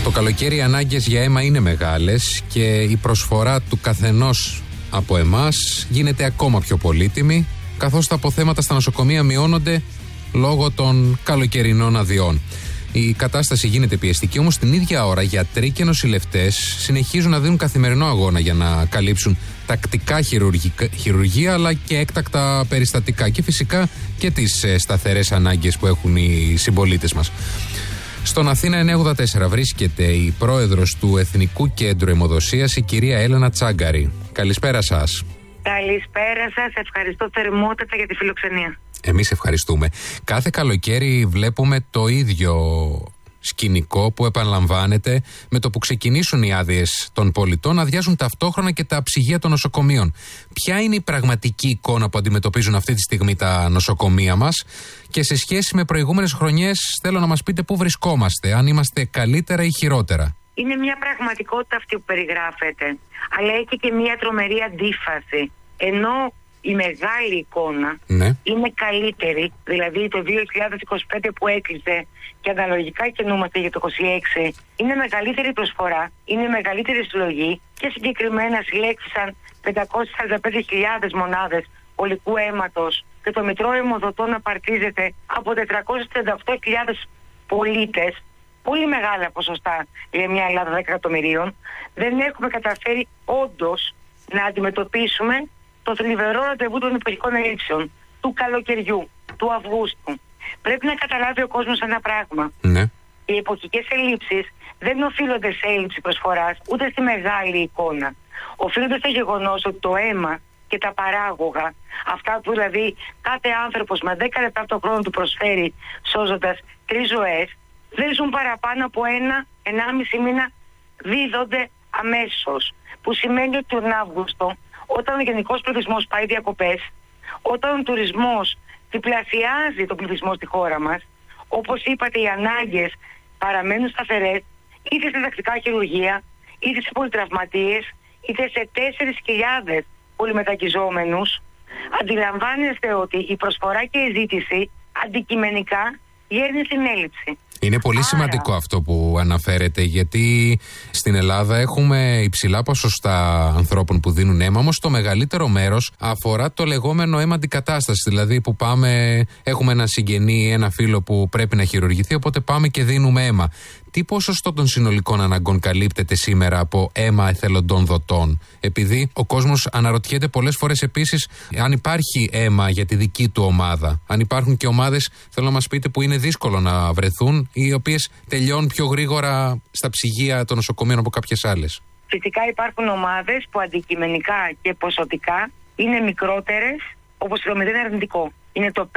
Το καλοκαίρι οι ανάγκες για αίμα είναι μεγάλες και η προσφορά του καθενός από εμάς γίνεται ακόμα πιο πολύτιμη, καθώς τα αποθέματα στα νοσοκομεία μειώνονται λόγω των καλοκαιρινών αδειών. Η κατάσταση γίνεται πιεστική, όμως την ίδια ώρα γιατροί και νοσηλευτές συνεχίζουν να δίνουν καθημερινό αγώνα για να καλύψουν τακτικά χειρουργία αλλά και έκτακτα περιστατικά και φυσικά και τις σταθερές ανάγκες που έχουν οι συμπολίτες μας. Στον Αθήνα 984 βρίσκεται η πρόεδρος του Εθνικού Κέντρου Αιμοδοσίας, η κυρία Έλενα Τσάγκαρη. Καλησπέρα σας. Καλησπέρα σας, ευχαριστώ θερμότατα για τη φιλοξενία. Εμείς ευχαριστούμε. Κάθε καλοκαίρι βλέπουμε το ίδιο σκηνικό που επαναλαμβάνεται με το που ξεκινήσουν οι άδειες των πολιτών να αδειάζουν ταυτόχρονα και τα ψυγεία των νοσοκομείων. Ποια είναι η πραγματική εικόνα που αντιμετωπίζουν αυτή τη στιγμή τα νοσοκομεία μας και σε σχέση με προηγούμενες χρονιές θέλω να μας πείτε πού βρισκόμαστε, αν είμαστε καλύτερα ή χειρότερα. Είναι μια πραγματικότητα αυτή που περιγράφεται, αλλά έχει και μια τρομερή αντίφαση. Ενώ η μεγάλη εικόνα είναι καλύτερη, δηλαδή το 2025 που έκλεισε και αναλογικά κινούμαστε για το 2026, είναι μεγαλύτερη προσφορά, είναι μεγαλύτερη συλλογή και συγκεκριμένα συλλέχθησαν 545.000 μονάδες ολικού αίματος και το Μητρό Αιμοδοτών απαρτίζεται από 438.000 πολίτες. Πολύ μεγάλα ποσοστά για μια Ελλάδα 10 εκατομμυρίων. Δεν έχουμε καταφέρει όντως να αντιμετωπίσουμε το θλιβερό ραντεβού των εποχικών ελλείψεων του καλοκαιριού, του Αυγούστου. Πρέπει να καταλάβει ο κόσμος ένα πράγμα. Ναι. Οι εποχικές ελλείψεις δεν οφείλονται σε έλλειψη προσφοράς, ούτε στη μεγάλη εικόνα. Οφείλονται στο γεγονός ότι το αίμα και τα παράγωγα, αυτά που δηλαδή κάθε άνθρωπος με 10 λεπτά από το χρόνο του προσφέρει σώζοντας 3 ζωές, δεν ζουν παραπάνω από 1-1,5 μήνα, δίδονται αμέσως. Που σημαίνει ότι τον Αύγουστο, όταν ο γενικός πληθυσμός πάει διακοπές, όταν ο τουρισμός διπλασιάζει τον πληθυσμό στη χώρα μας, όπως είπατε, οι ανάγκες παραμένουν σταθερές, είτε σε τακτικά χειρουργεία, είτε σε πολυτραυματίες, είτε σε 4.000 πολυμετακιζόμενους. Αντιλαμβάνεστε ότι η προσφορά και η ζήτηση αντικειμενικά γέρνει στην έλλειψη. Είναι πολύ σημαντικό αυτό που αναφέρετε, γιατί στην Ελλάδα έχουμε υψηλά ποσοστά ανθρώπων που δίνουν αίμα, όμως το μεγαλύτερο μέρος αφορά το λεγόμενο αίμα αντικατάσταση. Δηλαδή που πάμε, έχουμε ένα συγγενή, ένα φίλο που πρέπει να χειρουργηθεί, οπότε πάμε και δίνουμε αίμα. Τι ποσοστό των συνολικών αναγκών καλύπτεται σήμερα από αίμα εθελοντών δοτών? Επειδή ο κόσμος αναρωτιέται πολλές φορές επίσης αν υπάρχει αίμα για τη δική του ομάδα. Αν υπάρχουν και ομάδες, θέλω να μας πείτε, που είναι δύσκολο να βρεθούν, οι οποίες τελειώνουν πιο γρήγορα στα ψυγεία των νοσοκομείων από κάποιες άλλες. Φυσικά υπάρχουν ομάδες που αντικειμενικά και ποσοτικά είναι μικρότερες, όπως το 0 αρνητικό. Είναι το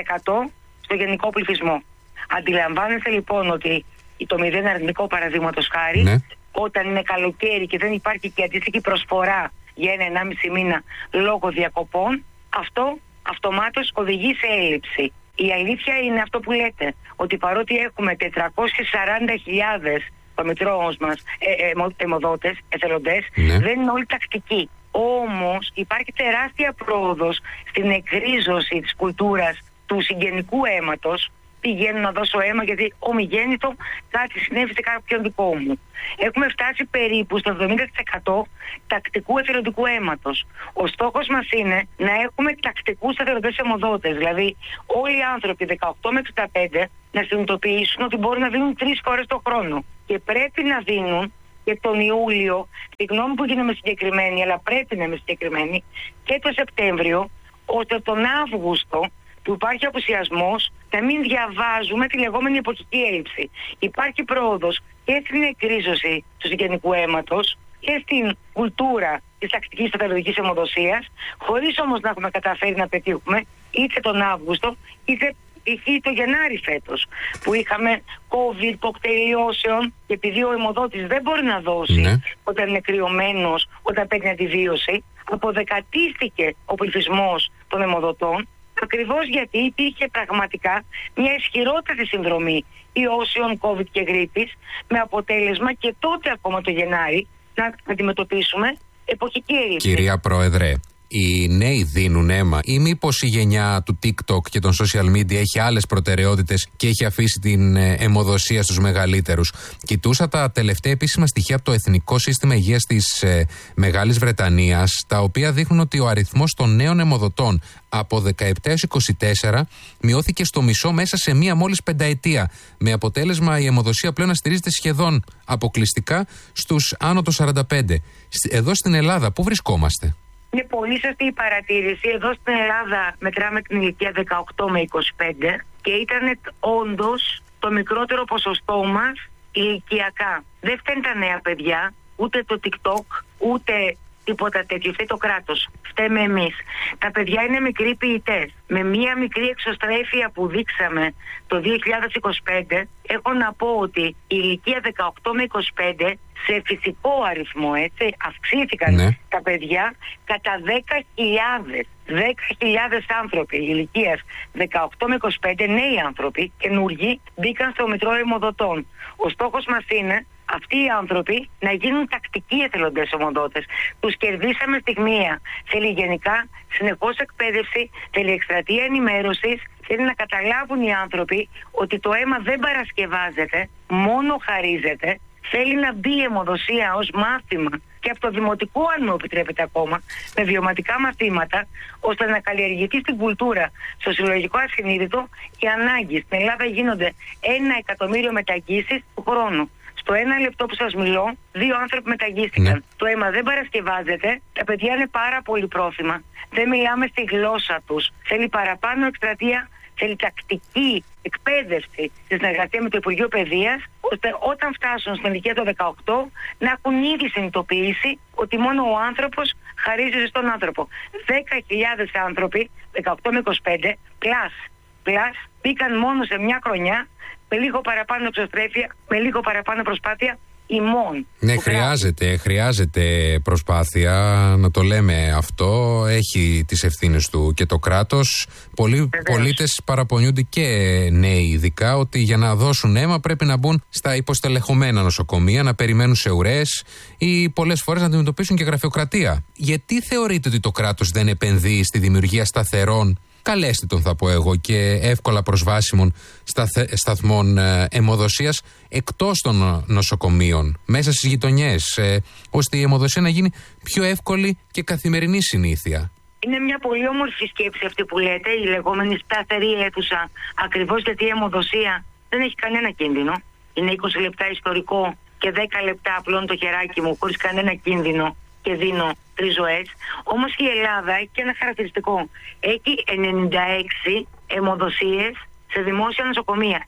5% στο γενικό πληθυσμό. Αντιλαμβάνεστε λοιπόν ότι το 0 αρνητικό, παραδείγματος χάρη, όταν είναι καλοκαίρι και δεν υπάρχει και αντίστοιχη προσφορά για 1-1,5 μήνα λόγω διακοπών, αυτό αυτομάτως οδηγεί σε έλλειψη. Η αλήθεια είναι αυτό που λέτε, ότι παρότι έχουμε 440.000 το μητρό μας αιμοδότες, εθελοντές, δεν είναι όλοι τακτικοί. Όμως υπάρχει τεράστια πρόοδος στην εκρίζωση της κουλτούρας του συγγενικού αίματος. Πηγαίνω να δώσω αίμα γιατί ομιγέννητο κάτι συνέβη σε κάποιον δικό μου. Έχουμε φτάσει περίπου στο 70% τακτικού εθελοντικού αίματος. Ο στόχος μας είναι να έχουμε τακτικούς εθελοντές αιμοδότες. Δηλαδή όλοι οι άνθρωποι 18 με 65 να συνειδητοποιήσουν ότι μπορούν να δίνουν 3 φορές το χρόνο. Και πρέπει να δίνουν και τον Ιούλιο, τη γνώμη που γίνομαι συγκεκριμένη, αλλά πρέπει να είμαι συγκεκριμένη, και το Σεπτέμβριο, ώστε τον Αύγουστο που υπάρχει απουσιασμός, να μην διαβάζουμε τη λεγόμενη εποχική έλλειψη. Υπάρχει πρόοδος και στην εκρίζωση του συγγενικού αίματος και στην κουλτούρα της τακτικής παθολογικής αιμοδοσίας, χωρίς όμως να έχουμε καταφέρει να πετύχουμε είτε τον Αύγουστο είτε το Γενάρη φέτος, που είχαμε COVID, κοκτελιώσεων, και επειδή ο αιμοδότης δεν μπορεί να δώσει όταν είναι κρυωμένος, όταν παίρνει αντιβίωση, αποδεκατίστηκε ο πληθυσμός των αιμοδοτών, ακριβώς γιατί υπήρχε πραγματικά μια ισχυρότερη συνδρομή ιώσεων, COVID και γρίπης, με αποτέλεσμα και τότε ακόμα το Γενάρη να αντιμετωπίσουμε εποχική έλλειψη. Κυρία Πρόεδρε, οι νέοι δίνουν αίμα, ή μήπως η γενιά του TikTok και των social media έχει άλλες προτεραιότητες και έχει αφήσει την αιμοδοσία στους μεγαλύτερους? Κοιτούσα τα τελευταία επίσημα στοιχεία από το Εθνικό Σύστημα Υγείας της Μεγάλης Βρετανίας, τα οποία δείχνουν ότι ο αριθμός των νέων αιμοδοτών από 17 έως 24 μειώθηκε στο μισό μέσα σε μία μόλις πενταετία, με αποτέλεσμα η αιμοδοσία πλέον να στηρίζεται σχεδόν αποκλειστικά στους άνω των 45. Εδώ στην Ελλάδα πού βρισκόμαστε? Είναι πολύ σωστή η παρατήρηση. Εδώ στην Ελλάδα μετράμε την ηλικία 18 με 25 και ήταν όντως το μικρότερο ποσοστό μας ηλικιακά. Δεν φταίνουν τα νέα παιδιά, ούτε το TikTok, ούτε τίποτα τέτοιο. Φταίει το κράτος. Φταίμε εμείς. Τα παιδιά είναι μικροί ποιητές. Με μία μικρή εξωστρέφεια που δείξαμε το 2025, έχω να πω ότι η ηλικία 18 με 25 σε φυσικό αριθμό, έτσι, αυξήθηκαν τα παιδιά κατά 10.000. 10.000 άνθρωποι ηλικίας 18 με 25, νέοι άνθρωποι, καινούργοι, μπήκαν στο Μητρό Αιμοδοτών. Ο στόχος μας είναι αυτοί οι άνθρωποι να γίνουν τακτικοί εθελοντές αιμοδότες. Τους κερδίσαμε στιγμία. Θέλει γενικά συνεχώς εκπαίδευση, θέλει εκστρατεία ενημέρωσης, θέλει να καταλάβουν οι άνθρωποι ότι το αίμα δεν παρασκευάζεται, μόνο χαρίζεται. Θέλει να μπει η αιμοδοσία ως μάθημα και από το δημοτικό, αν μου επιτρέπετε ακόμα, με βιωματικά μαθήματα, ώστε να καλλιεργηθεί στην κουλτούρα, στο συλλογικό ασυνείδητο, οι ανάγκες. Στην Ελλάδα γίνονται 1 εκατομμύριο μεταγγίσεις του χρόνου. Στο 1 λεπτό που σας μιλώ, 2 άνθρωποι μεταγγίστηκαν. Το αίμα δεν παρασκευάζεται, τα παιδιά είναι πάρα πολύ πρόθυμα. Δεν μιλάμε στη γλώσσα τους. Θέλει παραπάνω εκστρατεία, θέλει τακτική εκπαίδευση στη συνεργασία με το Υπουργείο Παιδείας, ώστε όταν φτάσουν στην ηλικία των 18 να έχουν ήδη συνειδητοποιήσει ότι μόνο ο άνθρωπος χαρίζει στον άνθρωπο. 10.000 άνθρωποι, 18 με 25, πλάς, μπήκαν μόνο σε μια χρονιά, με λίγο παραπάνω εξωστρέφεια, με λίγο παραπάνω προσπάθεια ημών. Ναι, χρειάζεται προσπάθεια, να το λέμε αυτό. Έχει τις ευθύνες του και το κράτος. Πολλοί πολίτες παραπονιούνται, και νέοι ειδικά, ότι για να δώσουν αίμα πρέπει να μπουν στα υποστελεχωμένα νοσοκομεία, να περιμένουν σε ουρές ή πολλές φορές να αντιμετωπίσουν και γραφειοκρατία. Γιατί θεωρείτε ότι το κράτος δεν επενδύει στη δημιουργία σταθερών, καλέστη τον θα πω εγώ, και εύκολα προσβάσιμων σταθμών αιμοδοσίας εκτός των νοσοκομείων, μέσα στις γειτονιές, ώστε η αιμοδοσία να γίνει πιο εύκολη και καθημερινή συνήθεια? Είναι μια πολύ όμορφη σκέψη αυτή που λέτε, η λεγόμενη σταθερή αίθουσα, ακριβώς γιατί η αιμοδοσία δεν έχει κανένα κίνδυνο. Είναι 20 λεπτά ιστορικό και 10 λεπτά απλώνω το χεράκι μου χωρίς κανένα κίνδυνο και δίνω 3 ζωές. Όμως η Ελλάδα έχει και ένα χαρακτηριστικό. Έχει 96 αιμοδοσίες σε δημόσια νοσοκομεία.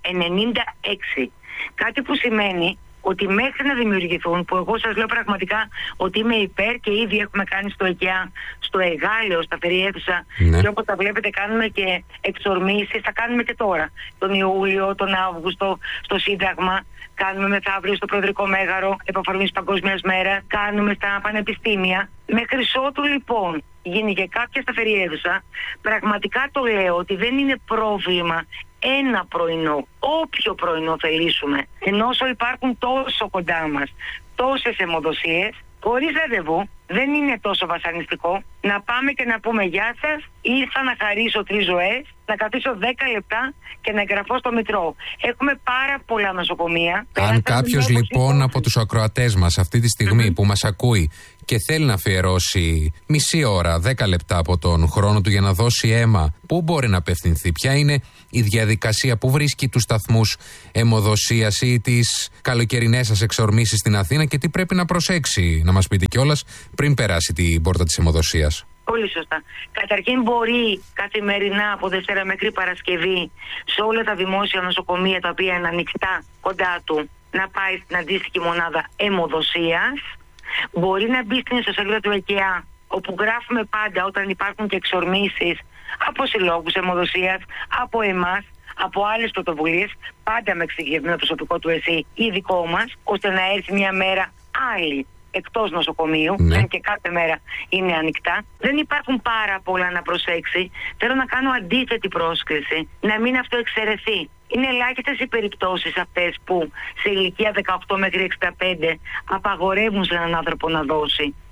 96. Κάτι που σημαίνει ότι μέχρι να δημιουργηθούν, που εγώ σας λέω πραγματικά ότι είμαι υπέρ και ήδη έχουμε κάνει στο ΕΚΙΑ, στο Εγάλεο, σταθερή αίθουσα, και όπως τα βλέπετε κάνουμε και εξορμήσεις, θα κάνουμε και τώρα. Τον Ιούλιο, τον Αύγουστο, στο Σύνταγμα, κάνουμε μεθαύριο στο Προεδρικό Μέγαρο, επαφορμής Παγκόσμιας Μέρας, κάνουμε στα πανεπιστήμια. Μέχρι ότου λοιπόν γίνει και κάποια σταθερή αίθουσα, πραγματικά το λέω ότι δεν είναι πρόβλημα ένα πρωινό, όποιο πρωινό θελήσουμε, ενώ όσο υπάρχουν τόσο κοντά μας τόσες αιμοδοσίες, χωρίς ραντεβού, δεν είναι τόσο βασανιστικό να πάμε και να πούμε γεια σας, ήρθα να χαρίσω 3 ζωές, να καθίσω 10 λεπτά και να εγγραφώ στο Μητρό. Έχουμε πάρα πολλά νοσοκομεία. Αν κάποιος λοιπόν από τους ακροατές μας αυτή τη στιγμή που μας ακούει και θέλει να αφιερώσει μισή ώρα, 10 λεπτά από τον χρόνο του για να δώσει αίμα, πού μπορεί να απευθυνθεί, ποια είναι η διαδικασία, που βρίσκει τους σταθμούς αιμοδοσίας ή τις καλοκαιρινές σας εξορμήσεις στην Αθήνα και τι πρέπει να προσέξει, να μας πείτε κιόλας, πριν περάσει την πόρτα της αιμοδοσίας? Πολύ σωστά. Καταρχήν μπορεί καθημερινά από Δευτέρα μέχρι Παρασκευή σε όλα τα δημόσια νοσοκομεία τα οποία είναι ανοιχτά κοντά του να πάει στην αντίστοιχη μονάδα αιμοδοσίας. Μπορεί να μπει στην ιστοσελίδα του ΕΚΕΑ, όπου γράφουμε πάντα όταν υπάρχουν και εξορμήσεις από συλλόγους αιμοδοσίας, από εμάς, από άλλες πρωτοβουλίες, πάντα με εξηγημένο προσωπικό του ΕΣΥ ή δικό μας, ώστε να έρθει μια μέρα άλλη εκτός νοσοκομείου, αν και κάθε μέρα είναι ανοιχτά. Δεν υπάρχουν πάρα πολλά να προσέξει. Θέλω να κάνω αντίθετη πρόσκληση, να μην αυτό εξαιρεθεί. Είναι ελάχιστες οι περιπτώσεις αυτές που σε ηλικία 18 μέχρι 65 απαγορεύουν σε έναν άνθρωπο να δώσει.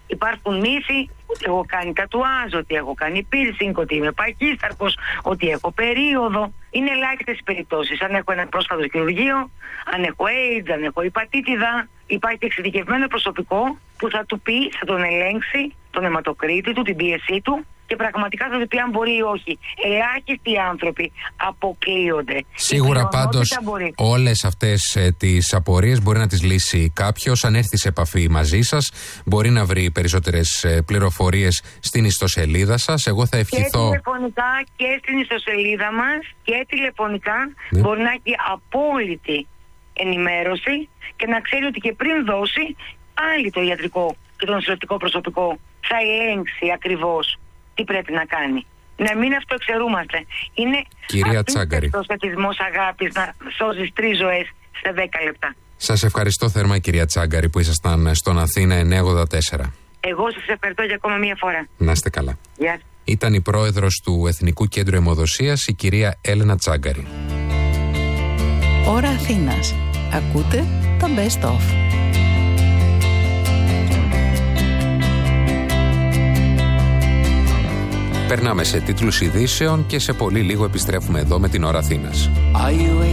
Υπάρχουν μύθοι ότι έχω κάνει τατουάζ, ότι έχω κάνει piercing, ότι είμαι παχύσταρκος, ότι έχω περίοδο. Είναι ελάχιστες οι περιπτώσεις. Αν έχω ένα πρόσφατο χειρουργείο, αν έχω AIDS, αν έχω υπατήτιδα, υπάρχει εξειδικευμένο προσωπικό που θα του πει, θα τον ελέγξει τον αιματοκρίτη του, την πίεσή του και πραγματικά θα του πει αν μπορεί ή όχι. Ελάχιστοι άνθρωποι αποκλείονται. Σίγουρα πάντως όλες αυτές τις απορίες μπορεί να τις λύσει κάποιος. Αν έρθει σε επαφή μαζί σας, μπορεί να βρει περισσότερες πληροφορίες στην ιστοσελίδα σας. Εγώ θα ευχηθώ. Και τηλεφωνικά και στην ιστοσελίδα μας και τηλεφωνικά μπορεί να έχει απόλυτη ενημέρωση και να ξέρει ότι και πριν δώσει πάλι το ιατρικό και το νοσηλευτικό προσωπικό θα ελέγξει ακριβώς τι πρέπει να κάνει. Να μην αυτοεξαιρούμαστε. Είναι απίστευτος θεσμός αγάπης να σώζεις 3 ζωές σε 10 λεπτά. Σας ευχαριστώ θερμά, κυρία Τσάγκαρη, που ήσασταν στον Αθήνα 984. Εγώ σας ευχαριστώ για ακόμα μία φορά. Να είστε καλά. Γεια. Ήταν η πρόεδρος του Εθνικού Κέντρου Αιμοδοσίας, η κυρία Έλενα Τσάγκαρη. Ώρα Αθήνας. Ακούτε τα Best Of. Περνάμε σε τίτλους ειδήσεων και σε πολύ λίγο επιστρέφουμε εδώ με την Ώρα Αθήνας.